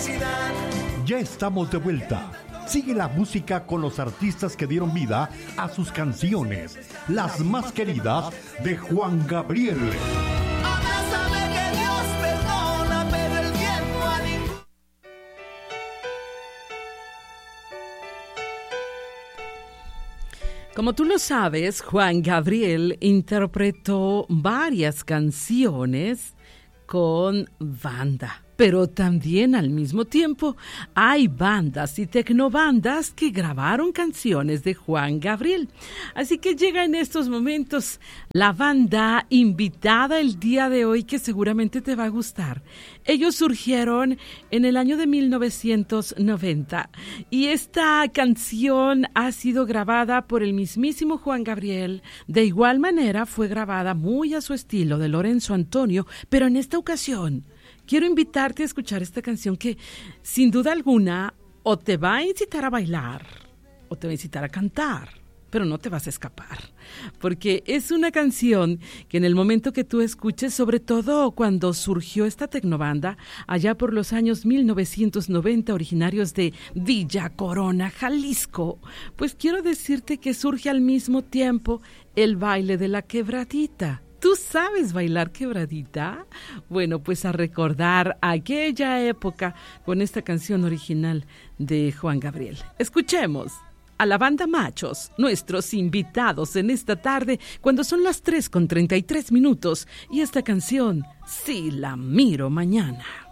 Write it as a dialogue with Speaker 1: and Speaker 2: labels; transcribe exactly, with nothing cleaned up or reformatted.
Speaker 1: felicidad.
Speaker 2: Ya estamos de vuelta. Sigue la música con los artistas que dieron vida a sus canciones, las más queridas de Juan Gabriel.
Speaker 1: Abrázame que Dios perdona, pero el tiempo a ningún...
Speaker 3: Como tú lo sabes, Juan Gabriel interpretó varias canciones con banda. Pero también al mismo tiempo hay bandas y tecnobandas que grabaron canciones de Juan Gabriel. Así que llega en estos momentos la banda invitada el día de hoy que seguramente te va a gustar. Ellos surgieron en el año de mil novecientos noventa y esta canción ha sido grabada por el mismísimo Juan Gabriel. De igual manera fue grabada muy a su estilo de Lorenzo Antonio, pero en esta ocasión quiero invitarte a escuchar esta canción que, sin duda alguna, o te va a incitar a bailar, o te va a incitar a cantar, pero no te vas a escapar, porque es una canción que en el momento que tú escuches, sobre todo cuando surgió esta tecnobanda, allá por los años mil novecientos noventa, originarios de Villa Corona, Jalisco, pues quiero decirte que surge al mismo tiempo el baile de la quebradita. ¿Tú sabes bailar quebradita? Bueno, pues a recordar aquella época con esta canción original de Juan Gabriel. Escuchemos a la banda Machos, nuestros invitados en esta tarde, cuando son las tres con treinta y tres minutos, y esta canción, Si la miro mañana.